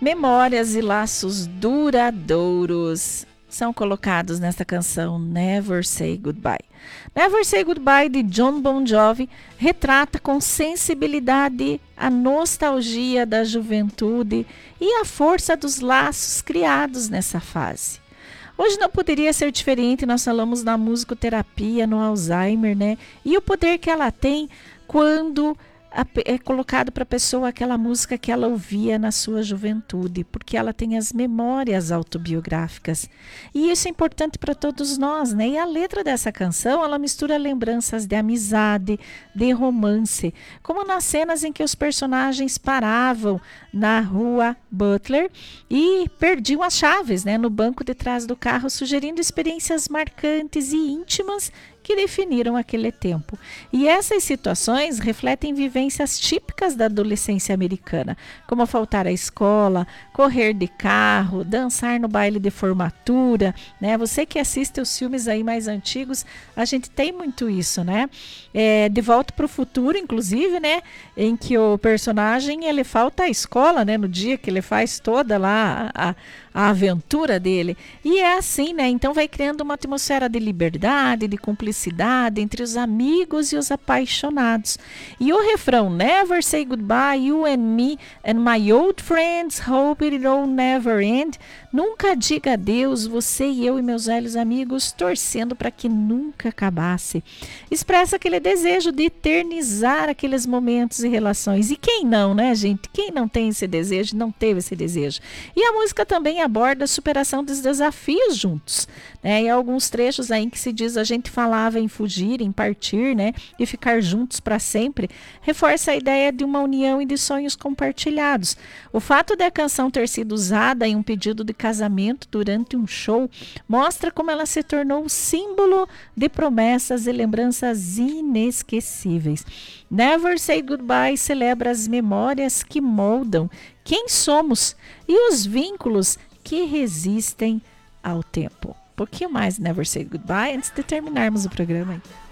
Memórias e laços duradouros são colocados nesta canção Never Say Goodbye. Never Say Goodbye, de Jon Bon Jovi, retrata com sensibilidade a nostalgia da juventude e a força dos laços criados nessa fase. Hoje não poderia ser diferente, nós falamos na musicoterapia, no Alzheimer, né? E o poder que ela tem quando é colocado para a pessoa aquela música que ela ouvia na sua juventude, porque ela tem as memórias autobiográficas. E isso é importante para todos nós, né? E a letra dessa canção, ela mistura lembranças de amizade, de romance, como nas cenas em que os personagens paravam na rua Butler e perdiam as chaves, né, no banco de trás do carro, sugerindo experiências marcantes e íntimas que definiram aquele tempo. E essas situações refletem vivências típicas da adolescência americana, como faltar à escola, correr de carro, dançar no baile de formatura, né? Você que assiste os filmes aí mais antigos, a gente tem muito isso, né? De Volta para o Futuro, inclusive, né? Em que o personagem, ele falta à escola, né? No dia que ele faz toda lá a aventura dele. E é assim, né? Então vai criando uma atmosfera de liberdade, de cumplicidade entre os amigos e os apaixonados. E o refrão, Never say goodbye, you and me and my old friends, hope it'll never end. Nunca diga adeus, você e eu e meus velhos amigos, torcendo para que nunca acabasse. Expressa aquele desejo de eternizar aqueles momentos e relações. E quem não, né, gente? Quem não tem esse desejo, não teve esse desejo? E a música também aborda a superação dos desafios juntos, né? E alguns trechos aí que se diz a gente falava em fugir, em partir, né? E ficar juntos para sempre, reforça a ideia de uma união e de sonhos compartilhados. O fato de a canção ter sido usada em um pedido de casamento durante um show mostra como ela se tornou símbolo de promessas e lembranças inesquecíveis. Never Say Goodbye celebra as memórias que moldam quem somos e os vínculos que resistem ao tempo. Um pouquinho mais Never Say Goodbye antes de terminarmos o programa.